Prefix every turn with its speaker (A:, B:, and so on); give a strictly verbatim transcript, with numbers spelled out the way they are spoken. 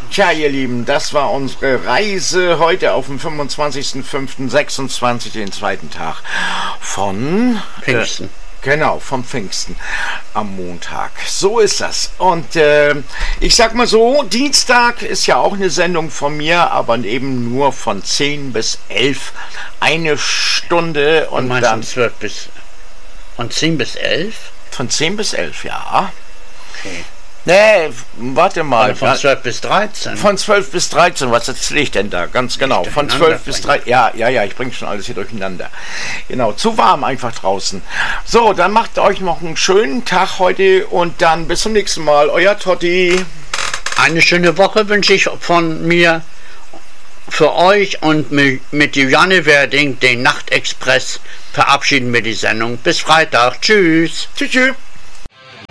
A: Tja, ihr Lieben, das war unsere Reise heute auf dem fünfundzwanzigsten fünften sechsundzwanzig, den zweiten Tag von
B: Pfingsten.
A: Äh, genau, vom Pfingsten am Montag. So ist das. Und äh, ich sag mal so, Dienstag ist ja auch eine Sendung von mir, aber eben nur von zehn bis elf. Eine Stunde und
B: und
A: dann...
B: zwölf bis... Von zehn bis elf?
A: Von zehn bis elf, ja.
B: Okay.
A: Nee, warte mal.
B: Oder von zwölf bis dreizehn?
A: Von zwölf bis dreizehn, was erzähle ich denn da? Ganz genau. Von zwölf bis dreizehn. Ja, ja, ja, ich bringe schon alles hier durcheinander. Genau, zu warm einfach draußen. So, dann macht euch noch einen schönen Tag heute und dann bis zum nächsten Mal. Euer Totti.
B: Eine schöne Woche wünsche ich von mir für euch und mit Juliane Werding, den Nachtexpress, verabschieden wir die Sendung. Bis Freitag. Tschüss.
A: Tschüss, tschüss.